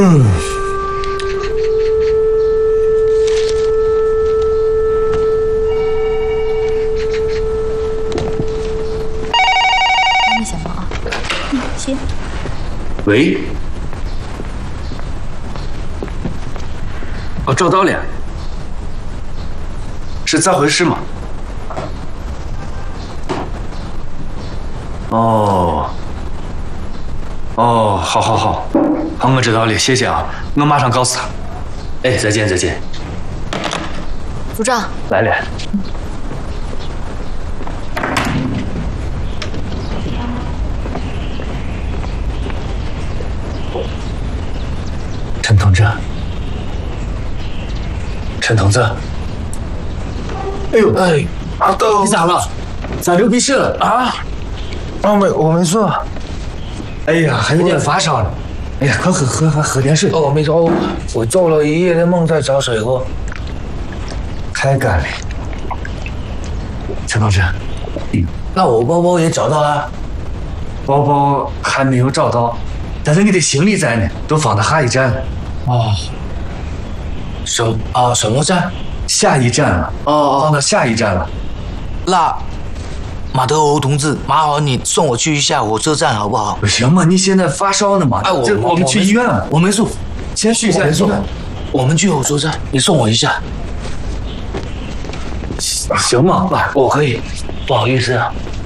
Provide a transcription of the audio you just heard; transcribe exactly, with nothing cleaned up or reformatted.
嗯。 你先忙啊。嗯，行。 喂。哦，赵导演，是咋回事嘛？哦。哦，好，好，好，好，我知道了，谢谢啊，我马上告诉他。哎，再见，再见。 组长， 来了。陈同志，陈同志。哎呦，哎，阿豆，你咋了？咋流鼻血了啊？ 我没，我没事。 哎呀，还有点发烧了。哎呀，快喝喝喝喝点水。 哦，没事，我我做了一夜的梦，在找水喝。 太干了。陈同志， 嗯，那我包包也找到了。 包包还没有找到，但是你的行李在呢，都放到下一站了。 哦。什啊什么站？ 下一站了。 哦哦， 放到下一站了。 那。马德欧同志，麻烦你送我去一下火车站好不好？ 不行嘛，你现在发烧呢嘛？ 哎，我我们去医院了。 我没事， 先去一下医院。 我们去火车站，你送我一下。 行吗？ 我可以，不好意思啊。